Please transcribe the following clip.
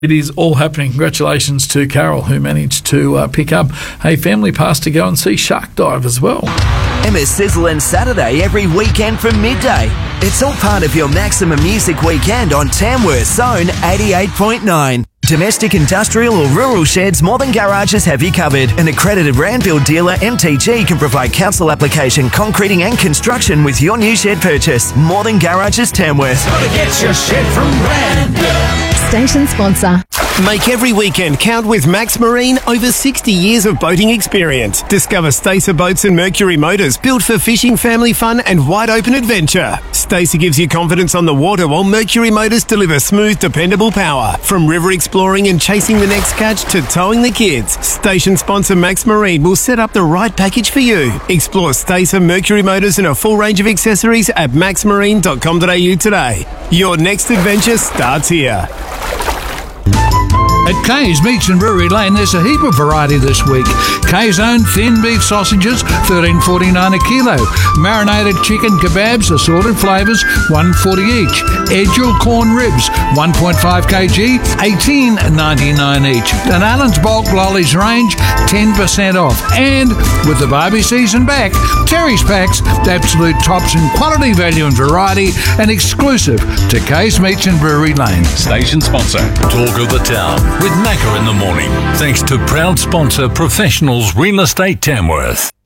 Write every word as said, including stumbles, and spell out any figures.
It is all happening. Congratulations to Carol, who managed to uh, pick up a family pass to go and see Shark Dive as well. Emma's Sizzle and Saturday every weekend from midday. It's all part of your Maximum Music Weekend on Tamworth's Zone eighty-eight point nine. Domestic, industrial or rural sheds, More Than Garages have you covered. An accredited Randfield dealer, M T G, can provide council application, concreting and construction with your new shed purchase. More Than Garages Tamworth. Gotta get your shed from Randfield. Station sponsor. Make every weekend count with Max Marine. Over sixty years of boating experience. Discover Stacer boats and Mercury motors built for fishing, family fun and wide open adventure. Stacer gives you confidence on the water, while Mercury motors deliver smooth, dependable power. From river exploring and chasing the next catch to towing the kids, station sponsor Max Marine will set up the right package for you. Explore Stacer, Mercury motors and a full range of accessories at max marine dot com dot a u today. Your next adventure starts here. At Kay's Meats and Brewery Lane, there's a heap of variety this week. Kay's own thin beef sausages, thirteen forty-nine a kilo. Marinated chicken kebabs, assorted flavours, one forty each. Edgell corn ribs, one point five kilograms, eighteen ninety-nine each. And Allen's bulk lollies range, ten percent off. And with the barbie season back, Terry's Packs, the absolute tops in quality, value and variety, and exclusive to Kay's Meats and Brewery Lane. Station sponsor, Talk of the Town, with Macca in the morning. Thanks to proud sponsor Professionals Real Estate Tamworth.